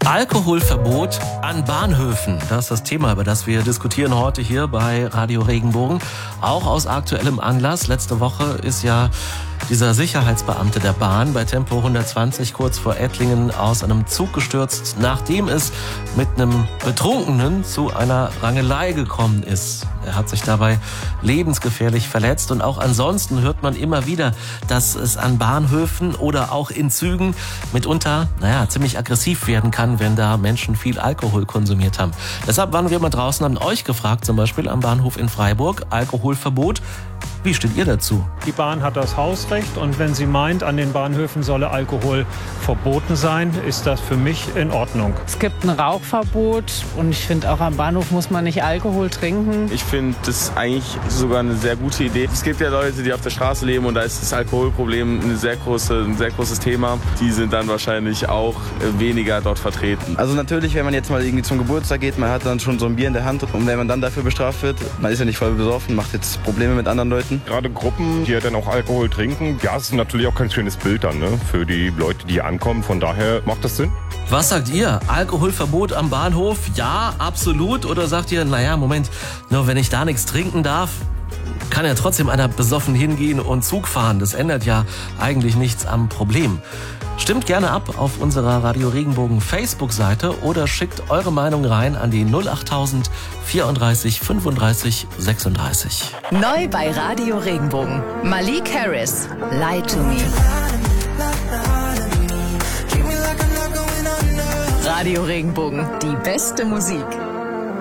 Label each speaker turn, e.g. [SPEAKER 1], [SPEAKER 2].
[SPEAKER 1] Alkoholverbot an Bahnhöfen. Das ist das Thema, über das wir diskutieren heute hier bei Radio Regenbogen. Auch aus aktuellem Anlass. Letzte Woche ist ja dieser Sicherheitsbeamte der Bahn bei Tempo 120 kurz vor Ettlingen aus einem Zug gestürzt, nachdem es mit einem Betrunkenen zu einer Rangelei gekommen ist. Er hat sich dabei lebensgefährlich verletzt und auch ansonsten hört man immer wieder, dass es an Bahnhöfen oder auch in Zügen mitunter, ziemlich aggressiv werden kann, wenn da Menschen viel Alkohol konsumiert haben. Deshalb waren wir mal draußen, haben euch gefragt, zum Beispiel am Bahnhof in Freiburg, Alkoholverbot. Wie steht ihr dazu?
[SPEAKER 2] Die Bahn hat das Hausrecht und wenn sie meint, an den Bahnhöfen solle Alkohol verboten sein, ist das für mich in Ordnung.
[SPEAKER 3] Es gibt ein Rauchverbot und ich finde auch am Bahnhof muss man nicht Alkohol trinken.
[SPEAKER 4] Ich finde das eigentlich sogar eine sehr gute Idee. Es gibt ja Leute, die auf der Straße leben und da ist das Alkoholproblem ein sehr großes Thema. Die sind dann wahrscheinlich auch weniger dort vertreten.
[SPEAKER 5] Also natürlich, wenn man jetzt mal irgendwie zum Geburtstag geht, man hat dann schon so ein Bier in der Hand und wenn man dann dafür bestraft wird, man ist ja nicht voll besoffen, macht jetzt Probleme mit anderen Leuten.
[SPEAKER 6] Gerade Gruppen, die ja dann auch Alkohol trinken, ja, es ist natürlich auch kein schönes Bild dann, ne, für die Leute, die hier ankommen. Von daher macht das Sinn.
[SPEAKER 1] Was sagt ihr? Alkoholverbot am Bahnhof? Ja, absolut? Oder sagt ihr, Moment, nur wenn ich da nichts trinken darf, kann ja trotzdem einer besoffen hingehen und Zug fahren. Das ändert ja eigentlich nichts am Problem. Stimmt gerne ab auf unserer Radio Regenbogen Facebook-Seite oder schickt eure Meinung rein an die 08000 34 35 36.
[SPEAKER 7] Neu bei Radio Regenbogen. Malik Harris, Lie to Me. Radio Regenbogen, die beste Musik.